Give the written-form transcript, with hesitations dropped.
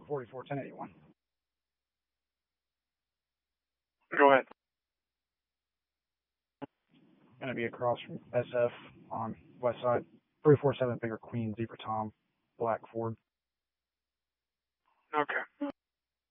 44 1081. Go ahead. Going to be across from SF on west side. 347 Bigger Queen, Zebra Tom, Black Ford. Okay.